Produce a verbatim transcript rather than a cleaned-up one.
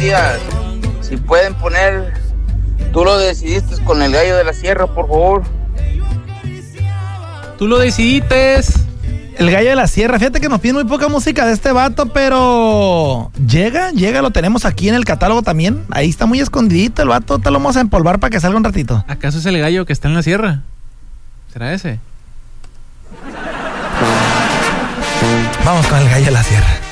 días. Si pueden poner, tú lo decidiste con el gallo de la sierra, por favor. Tú lo decidiste. El gallo de la sierra. Fíjate que nos piden muy poca música de este vato, pero llega, llega, lo tenemos aquí en el catálogo también. Ahí está muy escondidito el vato, te lo vamos a empolvar para que salga un ratito. ¿Acaso es el gallo que está en la sierra? ¿Será ese? Vamos con el gallo de la sierra.